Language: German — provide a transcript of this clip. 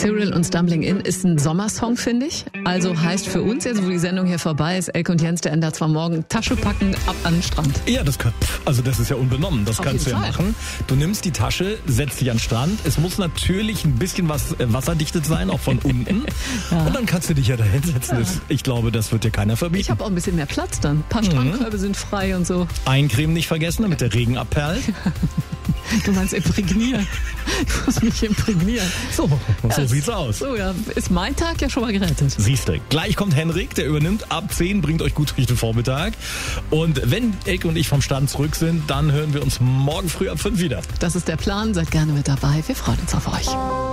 Cyril und Stumbling In ist ein Sommersong, finde ich. Also heißt für uns jetzt, wo die Sendung hier vorbei ist, Elke und Jens, der ändert zwar morgen, Tasche packen, ab an den Strand. Ja, das ist ja unbenommen. Das kannst du ja machen. Du nimmst die Tasche, setzt dich an den Strand. Es muss natürlich ein bisschen was wasserdichtet sein, auch von unten. Ja. Und dann kannst du dich ja da hinsetzen. Ja. Ich glaube, das wird dir keiner verbieten. Ich habe auch ein bisschen mehr Platz dann. Ein paar Strandkörbe sind frei und so. Eincremen nicht vergessen, damit der Regen abperlt. Du meinst imprägnieren. Du musst mich imprägnieren. So sieht's aus. So, ja, ist mein Tag ja schon mal gerettet. Siehste, gleich kommt Henrik, der übernimmt ab 10, bringt euch gut durch den Vormittag. Und wenn Elke und ich vom Strand zurück sind, dann hören wir uns morgen früh ab 5 wieder. Das ist der Plan, seid gerne mit dabei. Wir freuen uns auf euch.